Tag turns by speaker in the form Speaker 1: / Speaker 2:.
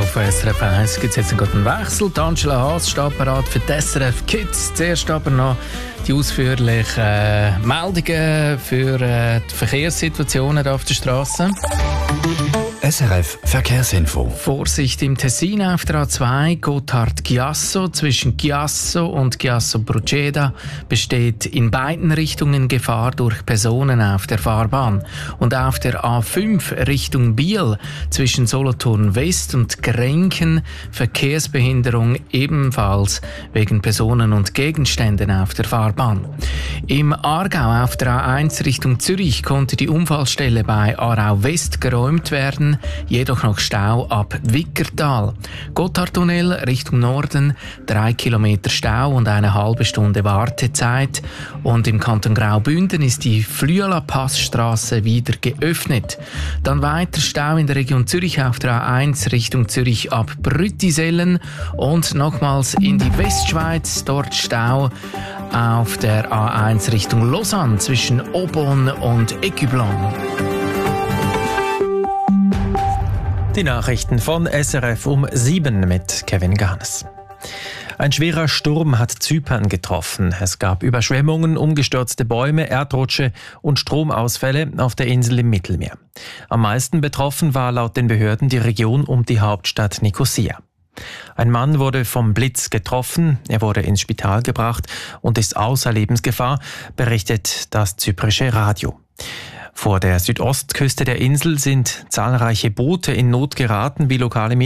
Speaker 1: auf SRF 1 gibt es jetzt einen guten Wechsel. Die Angela Haas steht bereit für die SRF Kids. Zuerst aber noch die ausführlichen Meldungen für die Verkehrssituationen auf der Straße.
Speaker 2: SRF Verkehrsinfo.
Speaker 1: Vorsicht im Tessin auf der A2 Gotthard-Chiasso. Zwischen Chiasso und Chiasso-Proceda besteht in beiden Richtungen Gefahr durch Personen auf der Fahrbahn. Und auf der A5 Richtung Biel zwischen Solothurn West und Grenken Verkehrsbehinderung ebenfalls wegen Personen und Gegenständen auf der Fahrbahn. Im Aargau auf der A1 Richtung Zürich konnte die Unfallstelle bei Aarau West geräumt werden, jedoch noch Stau ab Wickertal. Gotthardtunnel Richtung Norden, 3 Kilometer Stau und eine halbe Stunde Wartezeit. Und im Kanton Graubünden ist die Flüela-Passstrasse wieder geöffnet. Dann weiter Stau in der Region Zürich auf der A1 Richtung Zürich ab Brüttisellen und nochmals in die Westschweiz, dort Stau auf der A1 Richtung Lausanne zwischen Aubonne und Écublens.
Speaker 3: Die Nachrichten von SRF um 7 mit Kevin Garnes. Ein schwerer Sturm hat Zypern getroffen. Es gab Überschwemmungen, umgestürzte Bäume, Erdrutsche und Stromausfälle auf der Insel im Mittelmeer. Am meisten betroffen war laut den Behörden die Region um die Hauptstadt Nikosia. Ein Mann wurde vom Blitz getroffen, er wurde ins Spital gebracht und ist außer Lebensgefahr, berichtet das zyprische Radio. Vor der Südostküste der Insel sind zahlreiche Boote in Not geraten, wie lokale